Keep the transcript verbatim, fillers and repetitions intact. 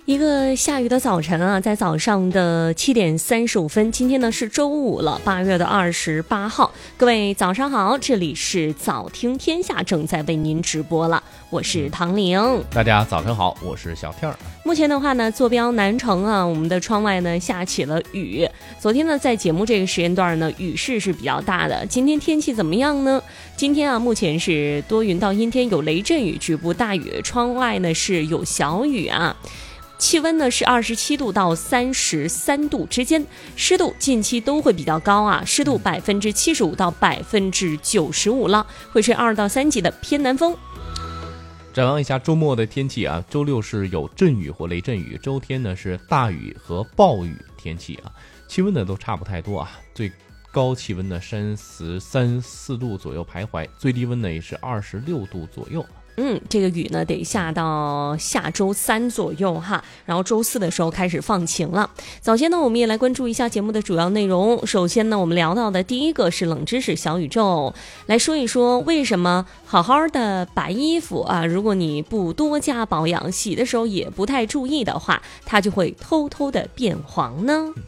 一个下雨的早晨啊，在早上的七点三十五分，今天呢是周五了，八月的二十八号。各位早上好，这里是早听天下，正在为您直播了，我是唐玲。 大家早上好，我是小天儿。 目前的话呢，坐标南城啊，我们的窗外呢下起了雨。昨天呢，在节目这个时间段呢，雨势是比较大的。今天天气怎么样呢？今天啊，目前是多云到阴天，有雷阵雨，局部大雨。窗外呢是有小雨啊。气温呢是二十七度到三十三度之间，湿度近期都会比较高啊，湿度百分之七十五到百分之九十五了，会吹二到三级的偏南风。 展望一下周末的天气啊，周六是有阵雨或雷阵雨，周天呢是大雨和暴雨天气啊，气温呢都差不太多啊，最高气温呢三十三四度左右徘徊，最低温呢也是二十六度左右。 嗯，这个雨呢得下到下周三左右哈，然后周四的时候开始放晴了。早先呢，我们也来关注一下节目的主要内容。首先呢，我们聊到的第一个是冷知识小宇宙，来说一说为什么好好的白衣服啊，如果你不多加保养，洗的时候也不太注意的话，它就会偷偷的变黄呢？